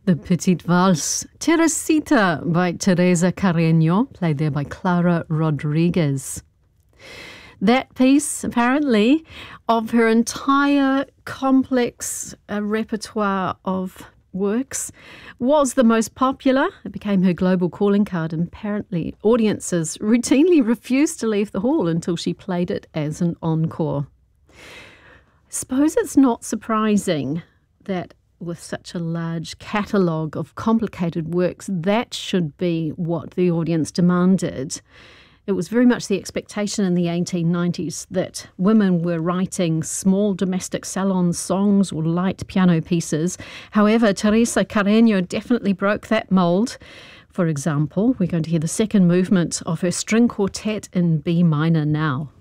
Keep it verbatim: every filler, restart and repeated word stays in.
The Petite Valse, Teresita by Teresa Carreño, played there by Clara Rodriguez. That piece, apparently, of her entire complex uh, repertoire of works, was the most popular. It became her global calling card, and apparently audiences routinely refused to leave the hall until she played it as an encore. I suppose it's not surprising that with such a large catalogue of complicated works, that should be what the audience demanded. It was very much the expectation in the eighteen nineties that women were writing small domestic salon songs or light piano pieces. However, Teresa Carreño definitely broke that mould. For example, we're going to hear the second movement of her string quartet in B minor now.